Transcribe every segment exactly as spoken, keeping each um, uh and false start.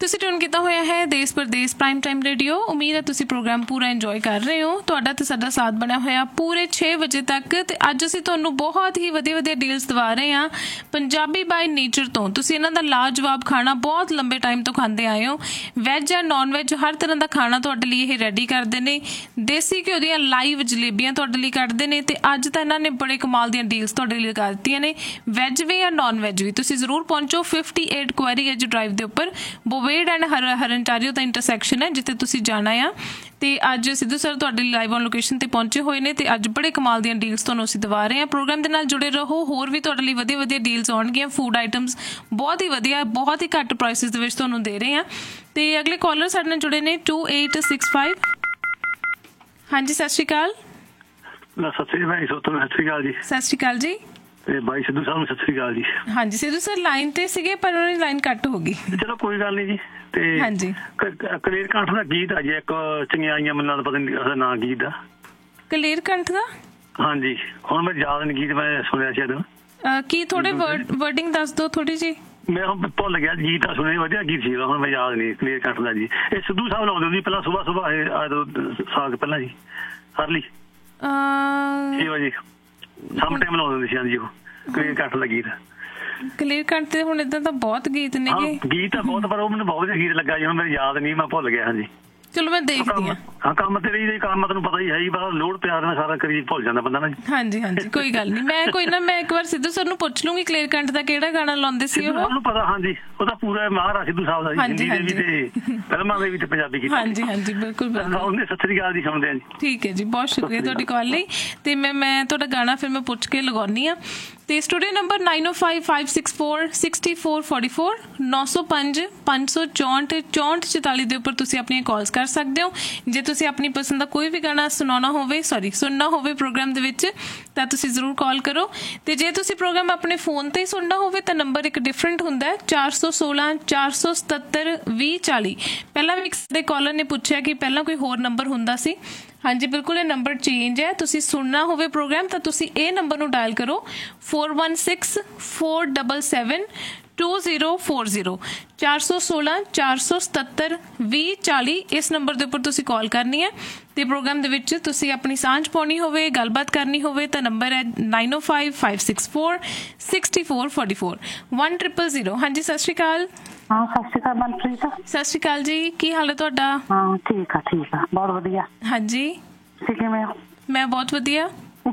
ਤੁਸੀਂ ਟਿਊਨ ਕੀਤਾ ਹੋਇਆ ਹੈ ਦੇਸ਼ ਪ੍ਰਦੇਸ਼ ਪ੍ਰਾਈਮ ਟਾਈਮ ਰੇਡੀਓ। ਉਮੀਦ ਹੈ ਤੁਸੀਂ ਪ੍ਰੋਗਰਾਮ ਪੂਰਾ ਇੰਜੋਏ ਕਰ ਰਹੇ ਹੋ। ਤੁਹਾਡਾ ਤੇ ਸਾਡਾ ਸਾਥ ਬਣਿਆ ਹੋਇਆ ਪੂਰੇ ਛੇ ਵਜੇ ਤੱਕ। ਤੇ ਅੱਜ ਅਸੀਂ ਤੁਹਾਨੂੰ ਬਹੁਤ ਹੀ ਵਧੀਆ ਵਧੀਆ ਡੀਲਸ ਦਵਾ ਰਹੇ ਹਾਂ ਪੰਜਾਬੀ ਬਾਈ ਨੇਚਰ ਤੋਂ। ਤੁਸੀਂ ਇਹਨਾਂ ਦਾ ਲਾਜਵਾਬ ਖਾਣਾ ਬਹੁਤ ਲੰਬੇ ਟਾਈਮ ਤੋਂ ਖਾਂਦੇ ਆਏ ਹੋ। ਵੈਜ ਐਂਡ ਨੋਨ ਵੈਜ ਹਰ ਤਰ੍ਹਾਂ ਦਾ ਖਾਣਾ ਤੁਹਾਡੇ ਲਈ ਇਹ ਰੈਡੀ ਕਰਦੇ ਨੇ। ਦੇਸੀ ਘਿਓ ਦੀਆਂ ਲਾਈਵ ਜਲੇਬੀਆਂ ਤੁਹਾਡੇ ਲਈ ਕੱਢਦੇ ਨੇ। ਤੇ ਅੱਜ ਤਾਂ ਇਹਨਾਂ ਨੇ ਬੜੇ ਕਮਾਲ ਦੀਆਂ ਡੀਲਸ ਤੁਹਾਡੇ ਲਈ ਲਗਾ ਦਿੱਤੀਆਂ ਨੇ, ਵੈਜ ਵੀ ਜਾਂ ਨੋਨ ਵੈਜ ਵੀ। ਤੁਸੀਂ ਜ਼ਰੂਰ ਪਹੁੰਚੋ fifty eight query as drive ਦੇ ਉੱਪਰ। ਬੋਵੇਡ ਐਂਡ ਹਰ ਹਰਨਟਾਰੀਓ ਦਾ ਇੰਟਰਸੈਕਸ਼ਨ ਹੈ ਜਿੱਥੇ ਤੁਸੀਂ ਜਾਣਾ ਆ। ਤੇ ਅੱਜ ਸਿੱਧੂ ਸਰ ਤੁਹਾਡੇ ਲਾਈਵ ਔਨ ਲੋਕੇਸ਼ਨ ਤੇ ਪਹੁੰਚੇ ਹੋਏ ਨੇ ਤੇ ਅੱਜ ਬੜੇ ਕਮਾਲ ਦੀਆਂ ਡੀਲਸ ਤੁਹਾਨੂੰ ਅਸੀਂ ਦਵਾ ਰਹੇ ਹਾਂ। ਪ੍ਰੋਗਰਾਮ ਦੇ ਨਾਲ ਜੁੜੇ ਰਹੋ, ਹੋਰ ਵੀ ਤੁਹਾਡੇ ਲਈ ਵਧੀਆ ਵਧੀਆ ਡੀਲਸ ਆਉਣਗੀਆਂ। ਫੂਡ ਆਈਟਮਸ ਬਹੁਤ ਹੀ ਵਧੀਆ, ਬਹੁਤ ਹੀ ਘੱਟ ਪ੍ਰਾਈਸਿਸ ਦੇ ਵਿੱਚ ਤੁਹਾਨੂੰ ਦੇ ਰਹੇ ਹਾਂ। ਤੇ ਅਗਲੇ ਕਾਲਰ ਸਾਡੇ ਨਾਲ ਜੁੜੇ ਨੇ ਟੂ ਏਟ ਸਿਕਸ ਫਾਈਵ। ਹਾਂਜੀ ਸਤਿ ਸ਼੍ਰੀ ਅਕਾਲ। ਸਤਿ ਸ਼੍ਰੀ ਅਕਾਲ ਜੀ। ਸਤਿ ਸ਼੍ਰੀ ਅਕਾਲ ਜੀ। ਤੇ ਬਾਈ ਸਿੱਧੂ ਸਾਹਿਬ ਨੂੰ ਸਤਿ ਸ਼੍ਰੀ ਅਕਾਲ ਜੀ। ਹਾਂਜੀ ਸਿੱਧੂ ਸਰ ਲਾਈਨ ਤੇ ਸੀਗੇ ਪਰ ਉਹਨਾਂ ਦੀ ਲਾਈਨ ਕੱਟ ਹੋ ਗਈ। ਚਲੋ ਕੋਈ ਗੱਲ ਨਹੀਂ ਜੀ। ਤੇ ਹਾਂਜੀ ਕਲੇਰ ਕੰਠ ਦਾ ਗੀਤ ਆ ਜੀ ਇੱਕ ਚੰਗਿਆਈਆਂ ਮੈਨੂੰ ਪਤਾ ਨਹੀਂ ਉਹਦਾ ਨਾਂ ਗੀਤ ਦਾ। ਕਲੇਰ ਕੰਠ ਦਾ? ਹਾਂਜੀ ਹੁਣ ਮੈਂ ਯਾਦ ਨਹੀਂ ਗੀਤ ਮੈਂ ਸੁਣਿਆ ਸੀ ਇਹਦਾ। ਕੀ ਥੋੜੇ ਵਰਡਿੰਗ ਦੱਸ ਦਿਓ ਥੋੜੀ ਜੀ। ਮੈਂ ਹੁਣ ਭੁੱਲ ਗਿਆ ਗੀਤ ਆ ਸੁਣਿਆ, ਵਧੀਆ ਗੀਤ ਸੀਗਾ, ਹੁਣ ਮੈਂ ਯਾਦ ਨਹੀਂ। ਕਲੇਰ ਕੰਠ ਦਾ ਜੀ ਇਹ ਸਿੱਧੂ ਸਾਹਿਬ ਲਾਉਂਦੇ ਹੁੰਦੇ ਪਹਿਲਾਂ ਸੁਬਾਹ ਸੁਬਾਹ ਸਾਲ ਪਹਿਲਾਂ ਜੀ ਹਰਲੀ ਛੇ ਵਜੇ ਸਮ ਟਾਈਮ ਲਾਉਂਦੇ ਹੁੰਦੇ ਸੀ। ਹਾਂਜੀ ਉਹ ਕਲੇਰ ਕੰਠ ਦਾ ਗੀਤ। ਕਲੇਰ ਕੰਠ ਤੇ ਹੁਣ ਏਦਾਂ ਤਾਂ ਬਹੁਤ ਗੀਤ ਨੇ। ਗੀਤ ਤਾਂ ਬਹੁਤ ਪਰ ਉਹ ਮੈਨੂੰ ਬਹੁਤ ਵਧੀਆ ਗੀਤ ਲੱਗਾ ਜੀ, ਹੁਣ ਮੈਨੂੰ ਯਾਦ ਨਹੀਂ, ਮੈਂ ਭੁੱਲ ਗਿਆ। ਹਾਂਜੀ ਚਲੋ ਮੈਂ ਦੇਖਦੀ ਹਾਂ। ਹਾਂ ਕੰਮ ਤੇ ਰਹੀ ਕੰਮ ਤੈਨੂੰ ਪਤਾ ਹੀ ਹੈ ਜੀ, ਬਸ ਲੋੜ ਪਿਆਰ ਨਾਲ ਸਾਰਾ ਕਰੀ ਭੁੱਲ ਜਾਂਦਾ ਬੰਦਾ ਨਾ। ਹਾਂਜੀ ਹਾਂਜੀ ਕੋਈ ਗੱਲ ਨਹੀਂ। ਮੈਂ ਕੋਈ ਨਾ ਮੈਂ ਇੱਕ ਵਾਰ ਸਿੱਧੂ ਸਰ ਨੂੰ ਪੁੱਛ ਲੂੰਗੀ ਕਲੇਰ ਕੰਠ ਦਾ ਕਿਹੜਾ ਗਾਣਾ ਲਾਉਂਦੇ ਸੀ ਉਹ। ਉਹਨੂੰ ਪਤਾ। ਹਾਂਜੀ ਉਹਦਾ ਪੂਰਾ ਮਾਹਰ ਆ ਸਿੱਧੂ ਸਾਹਿਬ ਦਾ, ਹਿੰਦੀ ਦੇ ਵੀ ਤੇ ਫਿਲਮਾਂ ਦੇ ਵੀ ਤੇ ਪੰਜਾਬੀ ਗੀਤ। ਹਾਂਜੀ ਹਾਂਜੀ ਬਿਲਕੁਲ ਉਹਨੇ ਸਤਿ ਸ੍ਰੀ ਅਕਾਲ ਜੀ ਸੁਣਦੇ ਆ ਜੀ। ਠੀਕ ਹੈ ਜੀ, ਬਹੁਤ ਸ਼ੁਕਰੀਆ ਤੁਹਾਡੀ ਕਾਲ ਲਈ। ਤੇ ਮੈਂ ਮੈਂ ਤੁਹਾਡਾ ਗਾਣਾ ਫਿਰ ਮੈਂ ਪੁੱਛ ਕੇ ਲਗਾਉਂਦੀ ਹਾਂ। ਤੇ ਸਟੂਡੀਓ ਨੰਬਰ ਨਾਈਨ ਓ five five six four sixty four forty four ਨੌ ਸੌ ਪੰਜ ਪੰਜ ਸੌ ਚੌਂਹਠ ਚੌਂਹਠ ਚੁਤਾਲੀ ਦੇ ਉੱਪਰ ਤੁਸੀਂ ਆਪਣੀਆਂ ਕਾਲਸ ਕਰ ਸਕਦੇ ਹੋ। ਜੇ ਤੁਸੀਂ ਆਪਣੀ ਪਸੰਦ ਦਾ ਕੋਈ ਵੀ ਗਾਣਾ ਸੁਣਾਉਣਾ ਹੋਵੇ ਸੌਰੀ ਸੁਣਨਾ ਹੋਵੇ ਪ੍ਰੋਗਰਾਮ ਦੇ ਵਿੱਚ ਤਾਂ ਤੁਸੀਂ ਜ਼ਰੂਰ ਕਾਲ ਕਰੋ। ਤੇ ਜੇ ਤੁਸੀਂ ਪ੍ਰੋਗਰਾਮ ਆਪਣੇ ਫੋਨ ਤੇ ਹੀ ਸੁਣਨਾ ਹੋਵੇ ਤਾਂ ਨੰਬਰ ਇੱਕ ਡਿਫਰੈਂਟ ਹੁੰਦਾ ਹੈ, ਚਾਰ ਸੌ ਸੋਲਾਂ ਚਾਰ ਸੌ ਸਤੱਤਰ ਵੀਹ ਚਾਲੀ। ਪਹਿਲਾਂ ਵੀ ਇੱਕ ਦੇ ਕਾਲਰ ਨੇ ਪੁੱਛਿਆ ਕਿ ਪਹਿਲਾਂ ਕੋਈ ਹੋਰ ਨੰਬਰ ਹੁੰਦਾ ਸੀ। ਹਾਂਜੀ ਬਿਲਕੁਲ ਇਹ ਨੰਬਰ ਚੇਂਜ ਹੈ। ਤੁਸੀਂ ਸੁਣਨਾ ਹੋਵੇ ਪ੍ਰੋਗਰਾਮ ਤਾਂ ਤੁਸੀਂ ਇਹ ਨੰਬਰ ਨੂੰ ਡਾਇਲ ਕਰੋ four one six four double seven two zero four zero ਚਾਰ ਸੌ ਸੋਲਾਂ ਚਾਰ ਸੌ ਸਤੱਤਰ ਵੀਹ ਚਾਲੀ। ਇਸ ਨੰਬਰ ਦੇ ਉੱਪਰ ਤੁਸੀਂ ਕਾਲ ਕਰਨੀ ਹੈ। ਤੇ ਪ੍ਰੋਗਰਾਮ ਦੇ ਵਿੱਚ ਤੁਸੀਂ ਆਪਣੀ ਸਾਂਝ ਪਾਉਣੀ ਹੋਵੇ, ਗੱਲਬਾਤ ਕਰਨੀ ਹੋਵੇ ਤਾਂ ਨੰਬਰ ਹੈ ਨਾਈਨ ਓ five five six four sixty four forty four one triple zero. ਹਾਂਜੀ ਸਤਿ ਸ਼੍ਰੀ ਅਕਾਲ। ਹਾਂ ਸਤਿ ਸ਼੍ਰੀ ਅਕਾਲ ਮਨਪ੍ਰੀਤ। ਸਤਿ ਸ਼੍ਰੀ ਅਕਾਲ ਜੀ, ਕੀ ਹਾਲ ਹੈ ਤੁਹਾਡਾ? ਹਾਂ ਠੀਕ ਆ ਠੀਕ ਆ ਬਹੁਤ ਵਧੀਆ। ਹਾਂਜੀ ਤੁਸੀਂ ਕਿਵੇਂ ਹੋ? ਮੈਂ ਬਹੁਤ ਵਧੀਆ।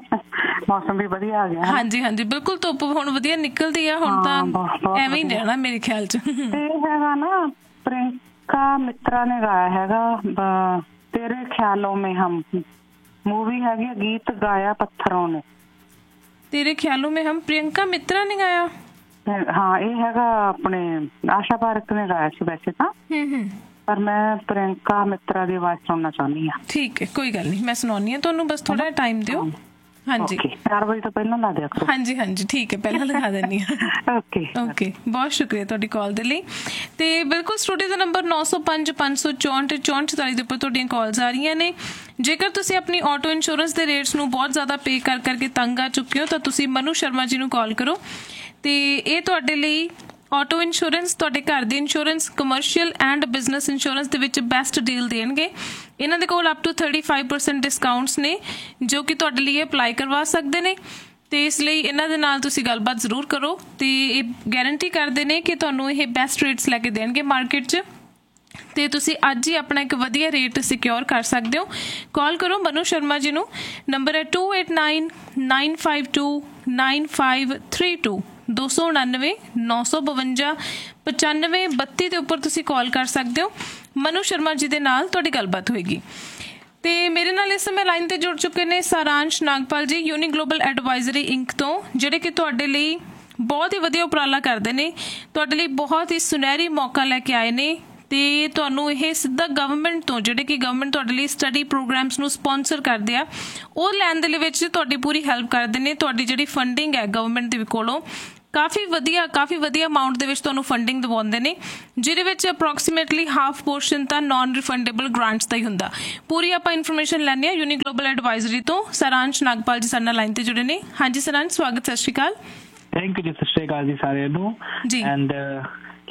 ਮੌਸਮ ਵੀ ਵਧੀਆ ਆ ਗਿਆ। ਹਾਂਜੀ ਹਾਂਜੀ ਬਿਲਕੁਲ ਧੁੱਪ ਹੁਣ ਵਧੀਆ ਨਿਕਲਦੀ ਆ। ਹੁਣ ਤਾਂ ਐਵੇਂ ਹੀ ਰਹਿਣਾ ਮੇਰੇ ਖਿਆਲ ਚ। ਤੇ ਹੈਗਾ ਨਾ ਪ੍ਰਿਯੰਕਾ ਮਿੱਤਰਾ ਨੇ ਗਾਇਆ ਹੈਗਾ ਤੇਰੇ ਖਿਆਲੋਂ ਮੇਂ ਹਮ, ਮੂਵੀ ਹੈਗੀ ਗੀਤ ਗਾਇਆ ਪੱਥਰੋਂ ਨੇ। ਤੇਰੇ ਖਿਆਲੋਂ ਮੇਂ ਹਮ ਪ੍ਰਿਯੰਕਾ ਮਿੱਤਰਾ ਨੇ ਗਾਇਆ? ਹਾਂ ਇਹ ਹੈਗਾ ਆਪਣੇ ਆਸ਼ਾ ਪਾਰਕ ਨੇ ਗਾਇਆ ਸੀ ਵੈਸੇ ਤਾਂ, ਪਰ ਮੈਂ ਪ੍ਰਿਯੰਕਾ ਮਿੱਤਰਾ ਦੀ ਆਵਾਜ਼ ਸੁਣਨਾ ਚਾਹੁੰਦੀ ਹਾਂ। ਠੀਕ ਹੈ ਕੋਈ ਗੱਲ ਨਹੀਂ, ਮੈਂ ਸੁਣਾਉਣੀ ਹਾਂ ਤੁਹਾਨੂੰ, ਬਸ ਥੋੜਾ ਟਾਈਮ ਦਿਓ। ਹਾਂਜੀ ਚਾਰ ਵਜੇ ਤੋਂ ਪਹਿਲਾਂ ਲਾ ਦਿਆ ਕਰੋ। ਹਾਂਜੀ ਹਾਂਜੀ ਠੀਕ ਹੈ ਪਹਿਲਾਂ ਲਗਾ ਦਿੰਦੀ ਹਾਂ। ਓਕੇ ਓਕੇ ਬਹੁਤ ਸ਼ੁਕਰੀਆ ਤੁਹਾਡੀ ਕਾਲ ਦੇ ਲਈ। ਤੇ ਬਿਲਕੁਲ ਸਟੂਡੀਓ ਦਾ ਨੰਬਰ ਨੌ ਸੌ ਪੰਜ ਪੰਜ ਸੌ ਚੌਂਹਠ ਚੌਂਹਠ ਚੁਤਾਲੀ ਦੇ ਉੱਪਰ ਤੁਹਾਡੀਆਂ ਕਾਲਸ ਆ ਰਹੀਆਂ ਨੇ। ਜੇਕਰ ਤੁਸੀਂ ਆਪਣੀ ਆਟੋ ਇੰਸ਼ੋਰੈਂਸ ਦੇ ਰੇਟਸ ਨੂੰ ਬਹੁਤ ਜ਼ਿਆਦਾ ਪੇ ਕਰ ਕਰਕੇ ਤੰਗ ਆ ਚੁੱਕੇ ਹੋ ਤਾਂ ਤੁਸੀਂ ਮਨੂ ਸ਼ਰਮਾ ਜੀ ਨੂੰ ਕਾਲ ਕਰੋ। ਤੇ ਇਹ ਤੁਹਾਡੇ ਲਈ ਆਟੋ ਇੰਸ਼ੋਰੈਂਸ, ਤੁਹਾਡੇ ਘਰ ਦੀ insurance, commercial and business insurance ਦੇ ਵਿੱਚ ਬੈਸਟ ਡੀਲ ਦੇਣਗੇ। ਇਹਨਾਂ ਦੇ ਕੋਲ up two thirty five percent discounts ਨੇ ਜੋ ਕਿ ਤੁਹਾਡੇ ਲਈ ਅਪਲਾਈ ਕਰਵਾ ਸਕਦੇ ਨੇ। ਤੇ ਇਸ ਲਈ ਇਹਨਾਂ ਦੇ ਨਾਲ ਤੁਸੀਂ ਗੱਲਬਾਤ ਜ਼ਰੂਰ ਕਰੋ। ਤੇ ਇਹ ਗਾਰੰਟੀ ਕਰਦੇ ਨੇ ਕਿ ਤੁਹਾਨੂੰ ਇਹ ਬੈਸਟ ਰੇਟਸ ਲੈ ਕੇ ਦੇਣਗੇ ਮਾਰਕੀਟ 'ਚ। ਤੇ ਤੁਸੀਂ ਅੱਜ ਹੀ ਆਪਣਾ ਇੱਕ ਵਧੀਆ ਰੇਟ ਸਿਕਿਉਰ ਕਰ ਸਕਦੇ ਹੋ। ਕਾਲ ਕਰੋ ਮਨੂ ਸ਼ਰਮਾ ਜੀ ਨੂੰ। ਨੰਬਰ ਹੈ to eight nine nine five to nine five three two ਦੋ ਸੌ ਉਣਾਨਵੇਂ ਨੌ ਸੌ ਬਵੰਜਾ ਪਚਾਨਵੇਂ ਬੱਤੀ ਦੇ ਉੱਪਰ ਤੁਸੀਂ ਕਾਲ ਕਰ ਸਕਦੇ ਹੋ। ਮਨੂ ਸ਼ਰਮਾ ਜੀ ਦੇ ਨਾਲ ਤੁਹਾਡੀ ਗੱਲਬਾਤ ਹੋਏਗੀ। ਤੇ ਮੇਰੇ ਨਾਲ ਇਸ ਸਮੇਂ ਲਾਈਨ ਤੇ ਜੁੜ ਚੁੱਕੇ ਨੇ ਸਾਰਾਂਸ਼ ਨਾਗਪਾਲ ਜੀ ਯੂਨੀ ਗਲੋਬਲ ਐਡਵਾਈਜ਼ਰੀ ਇੰਕ ਤੋਂ, ਜਿਹੜੇ ਕਿ ਤੁਹਾਡੇ ਲਈ ਬਹੁਤ ਹੀ ਵਧੀਆ ਉਪਰਾਲਾ ਕਰਦੇ ਨੇ, ਤੁਹਾਡੇ ਲਈ ਬਹੁਤ ਹੀ ਸੁਨਹਿਰੀ ਮੌਕਾ ਲੈ ਕੇ ਆਏ ਨੇ। ਤੇ ਤੁਹਾਨੂੰ ਇਹ ਸਿੱਧਾ ਗਵਰਨਮੈਂਟ ਤੋਂ, ਜਿਹੜੇ ਕਿ ਗਵਰਨਮੈਂਟ ਤੁਹਾਡੇ ਲਈ ਸਟੱਡੀ ਪ੍ਰੋਗਰਾਮਸ ਨੂੰ ਸਪੋਂਸਰ ਕਰਦੇ ਆ, ਉਹ ਲੈਣ ਦੇ ਵਿੱਚ ਤੁਹਾਡੀ ਪੂਰੀ ਹੈਲਪ ਕਰਦੇ ਨੇ। ਤੁਹਾਡੀ ਜਿਹੜੀ ਫੰਡਿੰਗ ਹੈ ਗਵਰਨਮੈਂਟ ਦੇ ਕੋਲੋਂ ਕਾਫੀ ਵਧੀਆ ਕਾਫੀ ਵਧੀਆ ਅਮਾਊਂਟ ਦੇ ਵਿੱਚ ਤੁਹਾਨੂੰ ਫੰਡਿੰਗ ਦਿਵਾਉਂਦੇ ਨੇ, ਜਿਹਦੇ ਵਿੱਚ ਅਪਰੋਕਸੀਮੇਟਲੀ ਹਾਫ ਪੋਰਸ਼ਨ ਤਾਂ ਨਾਨ ਰਿਫੰਡੇਬਲ ਗ੍ਰਾਂਟਸ ਦਾ ਹੀ ਹੁੰਦਾ। ਪੂਰੀ ਆਪਾਂ ਇਨਫੋਰਮੇਸ਼ਨ ਲੈਂਦੇ ਹਾਂ ਯੂਨੀ ਗਲੋਬਲ ਐਡਵਾਈਜ਼ਰੀ ਤੋਂ। ਸਾਰਾਂਸ਼ ਨਾਗਪਾਲ ਜੀ ਸਾਡੇ ਨਾਲ ਲਾਈਨ ਤੇ ਜੁੜੇ ਨੇ। ਹਾਂਜੀ ਸਾਰਾਂਸ਼, ਸਵਾਗਤ, ਸਤਿ ਸ਼੍ਰੀ ਅਕਾਲ। ਥੈਂਕ ਯੂ ਜੀ, ਸਤਿ ਸ਼੍ਰੀ ਅਕਾਲ ਜੀ ਸਾਰਿਆਂ ਨੂੰ। ਜੀ ਐਂਡ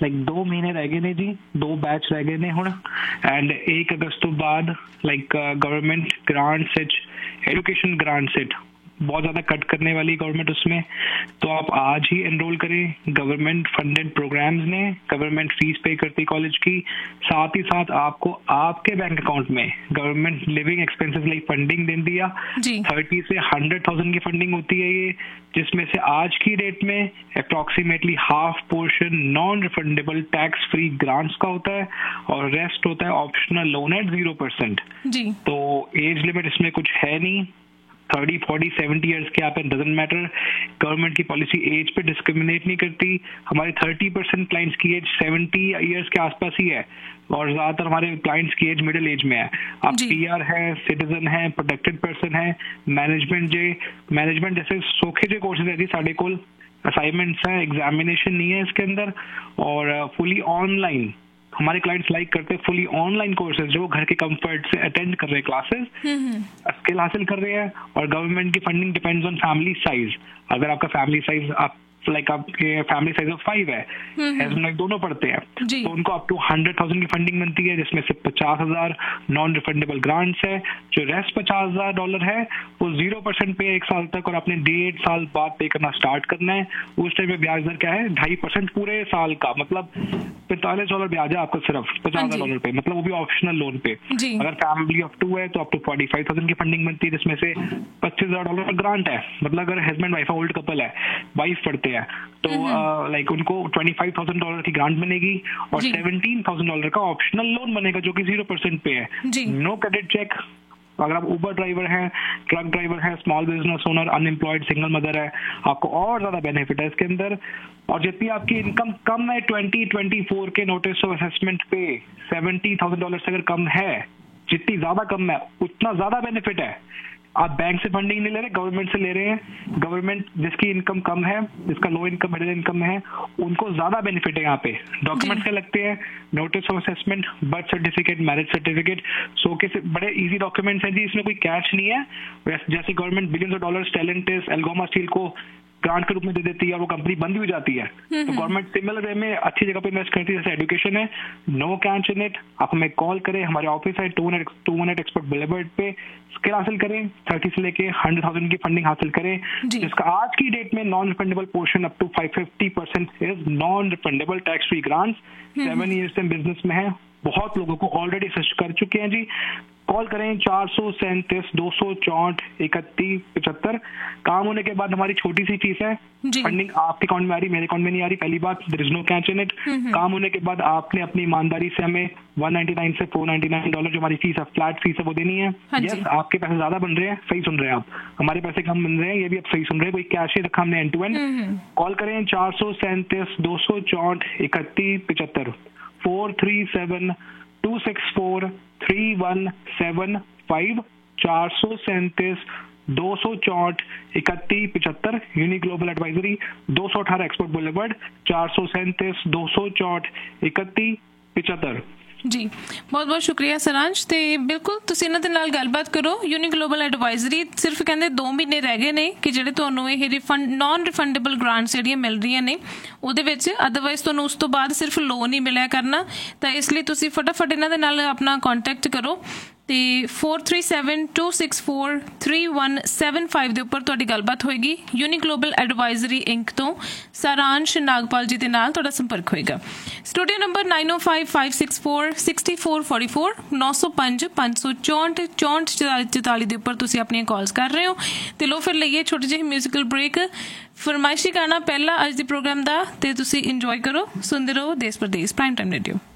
ਲਾਈਕ ਦੋ ਮਹੀਨੇ ਰਹਿ ਗਏ ਨੇ ਜੀ, ਦੋ ਬੈਚ ਰਹਿ ਗਏ ਨੇ ਹੁਣ। ਐਂਡ एक अगस्त ਤੋਂ ਬਾਅਦ ਲਾਈਕ गवर्नमेंट ग्रांट्स विच एजुकेशन ग्रांट्स विच बहुत ज़्यादा कट करने वाली गवर्नमेंट उसमें, तो आप आज ही एनरोल करें। गवर्नमेंट फंडेड प्रोग्राम्स ने गवर्नमेंट फीस पे करती कॉलेज की, साथ ही साथ आपको आपके बैंक अकाउंट में government living expenses like funding दे दिया। थर्टी से हंड्रेड थाउजेंड की फंडिंग होती है ये, जिसमें से आज की डेट में approximately half portion non refundable tax free grants का होता है और रेस्ट होता है optional loan eight zero percent. तो एज लिमिट इसमें कुछ है नहीं, थर्टी फोर्टी सेवेंटी ईयर्स के आप डजेंट मैटर। गवर्नमेंट की पॉलिसी एज पे डिस्क्रिमिनेट नहीं करती। हमारे थर्टी परसेंट क्लाइंट्स की एज सेवेंटी ईयर्स के आसपास ही है और ज्यादातर हमारे क्लाइंट्स की एज मिडिल एज में है। आप पीआर है, सिटीजन है, प्रोटेक्टेड पर्सन है, मैनेजमेंट जे मैनेजमेंट जैसे सोखे जो कोर्सेज है जी साढ़े कोल असाइनमेंट्स है, एग्जामिनेशन नहीं है इसके अंदर और फुली ऑनलाइन हमारे क्लाइंट्स लाइक करते हैं फुली ऑनलाइन कोर्सेज जो घर के कंफर्ट से अटेंड कर रहे हैं, क्लासेस स्किल हासिल कर रहे हैं। और गवर्नमेंट की funding depends on family size. अगर आपका फैमिली साइज आप लाइक आपके फैमिली साइज ऑफ फाइव है, हस्बैंड दोनों पढ़ते हैं, तो उनको अप टू हंड्रेड थाउजेंड की फंडिंग बनती है, जिसमें से पचास हजार नॉन रिफंडेबल ग्रांट्स है। जो रेस्ट पचास हजार डॉलर है वो जीरो परसेंट पे एक साल तक और आपने डेढ़ साल बाद पे करना स्टार्ट करना है। उस टाइम में ब्याज दर क्या है, ढाई परसेंट पूरे साल का, मतलब पैंतालीस डॉलर ब्याज है आपको सिर्फ पचास हजार डॉलर पे, मतलब वो भी ऑप्शनल लोन पे। अगर फैमिली ऑफ टू है तो up to forty five thousand की फंडिंग बनती है, जिसमें से पच्चीस हजार डॉलर का ग्रांट है। मतलब अगर हस्बैंड वाइफ ओल्ड कपल है, वाइफ पढ़ते हैं तो लाइक uh, like, उनको ट्वेंटी फाइव थाउजेंड डॉलर की ग्रांट बनेगी और सेवनटीन थाउजेंड डॉलर का ऑप्शनल लोन बनेगा जो कि जीरो परसेंट पे है। No credit check. अगर आप उबर ड्राइवर हैं, ट्रक ड्राइवर हैं, small business owner, unemployed single mother है, आपको और ज्यादा बेनिफिट है इसके अंदर। और जितनी आपकी इनकम कम है ट्वेंटी ट्वेंटी फोर के नोटिस ऑफ असेसमेंट पे सेवेंटी थाउजेंड डॉलर से अगर कम है, जितनी ज्यादा कम है उतना ज्यादा बेनिफिट है। आप बैंक से फंडिंग नहीं ले रहे, गवर्नमेंट से ले रहे हैं। गवर्नमेंट जिसकी इनकम कम है, जिसका लो इनकम मिडिल इनकम है, उनको ज्यादा बेनिफिट है यहाँ पे। डॉक्यूमेंट्स क्या लगते हैं, notice of assessment, birth certificate, marriage certificate, सो के बड़े इजी डॉक्यूमेंट्स हैं जी, इसमें कोई कैश नहीं है। जैसे government billions of dollars टेलेंटिस एल्गोमा steel को ग्रांट के रूप में दे देती है और वो कंपनी बंद भी हो जाती है, तो गवर्नमेंट सिमिलर वे में अच्छी जगह पे इन्वेस्ट करती है। जैसे एजुकेशन है, नो कैच इन इट। आप हमें कॉल करें, हमारे ऑफिस है to one two one eight expert boulevard पे, स्किल हासिल करें, थर्टी से लेके हंड्रेड थाउजेंड की फंडिंग हासिल करें, जिसका आज की डेट में non refundable portion up to five fifty percent is non refundable tax free grants. Seven years से बिजनेस में है, बहुत लोगों को ऑलरेडी असिस्ट कर चुके हैं जी। कॉल करें चार सौ सैंतीस दो सौ चौंठ इकतीस पचहत्तर। काम होने के बाद हमारी छोटी सी फीस है, फंडिंग आपके अकाउंट में आ रही, मेरे अकाउंट में नहीं आ रही, पहली बात, there is no catch in it. काम होने के बाद आपने अपनी ईमानदारी से हमें वन नाइन्टी नाइन से फोर नाइन्टी नाइन डॉलर जो हमारी फीस है, फ्लैट फीस है, वो देनी है। यस, आपके पैसे ज्यादा बन रहे हैं, सही सुन रहे हैं आप, हमारे पैसे कम बन रहे हैं, ये भी आप सही सुन रहे हैं, कोई कैश ही रखा हमने एंड टू एंड। कॉल करें चार सौ सैंतीस दो सौ चौंठ इकतीस पिछहत्तर, four three seven to six four three one seven five, चार सौ सैंतीस दो सौ चौंठ इकतीस पिछहत्तर। यूनिक ग्लोबल एडवाइजरी, दो सौ अठारह एक्सपोर्ट बुलेवर्ड, चार सौ सैंतीस दो सौ चौंठ इकतीस पिछहत्तर। जी बहुत बहुत शुक्रिया सरांश। ਤੇ ਬਿਲਕੁਲ ਤੁਸੀਂ ਇਹਨਾਂ ਦੇ ਨਾਲ ਗੱਲਬਾਤ ਕਰੋ। ਯੂਨਿਕ ਗਲੋਬਲ ਐਡਵਾਈਜ਼ਰੀ ਸਿਰਫ ਕਹਿੰਦੇ ਦੋ ਮਹੀਨੇ ਰਹਿ ਗਏ ਨੇ ਕਿ ਜਿਹੜੇ ਤੁਹਾਨੂੰ ਇਹ ਰਿਫੰਡ ਨॉन ਰਿਫੰਡੇਬਲ ਗ੍ਰਾਂਟਸ ਜਿਹੜੀਆਂ ਮਿਲ ਰਹੀਆਂ ਨੇ ਉਹਦੇ ਵਿੱਚ, ਅਦਰਵਾਈਜ਼ ਤੁਹਾਨੂੰ ਉਸ ਤੋਂ ਬਾਅਦ ਸਿਰਫ ਲੋਨ ਹੀ ਮਿਲਿਆ ਕਰਨਾ। ਤਾਂ ਇਸ ਲਈ ਤੁਸੀਂ ਫਟਾਫਟ ਇਹਨਾਂ ਦੇ ਨਾਲ ਆਪਣਾ ਕੰਟੈਕਟ ਕਰੋ ਤੇ four three seven to six four three one seven five ਦੇ ਉੱਪਰ ਤੁਹਾਡੀ ਗੱਲਬਾਤ ਹੋਏਗੀ। ਯੂਨਿਕ ਗਲੋਬਲ ਐਡਵਾਈਜ਼ਰੀ ਇੰਕ ਤੋਂ ਸਾਰਾਂਸ਼ ਨਾਗਪਾਲ ਜੀ ਦੇ ਨਾਲ ਤੁਹਾਡਾ ਸੰਪਰਕ ਹੋਏਗਾ। ਸਟੂਡੀਓ ਨੰਬਰ ਨਾइन ओ five five six four six four four four नौ सौ पाँच पाँच सौ चौंठ चौंठ चौताली ਦੇ ਉੱਪਰ ਤੁਸੀਂ ਆਪਣੀਆਂ ਕਾਲਸ ਕਰ ਰਹੇ ਹੋ। ਤੇ ਲੋ ਫਿਰ ਲਈਏ ਛੋਟੇ ਜਿਹੇ ਮਿਊਜ਼ੀਕਲ ਬ੍ਰੇਕ। ਫਰਮਾਇਸ਼ੀ ਗਾਣਾ ਪਹਿਲਾ ਅੱਜ ਦੇ ਪ੍ਰੋਗਰਾਮ ਦਾ ਤੇ ਤੁਸੀਂ ਇੰਜੋਏ ਕਰੋ। ਸੁਣਦੇ ਰਹੋ ਦੇਸ਼ ਪ੍ਰਦੇਸ਼ ਪ੍ਰਾਈਮ ਟਾਈਮ ਰੇਡੀਓ।